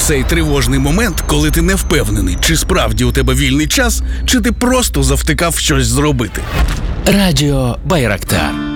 Цей тривожний момент, коли ти не впевнений, чи справді у тебе вільний час, чи ти просто завтикав щось зробити. Радіо Байрактар.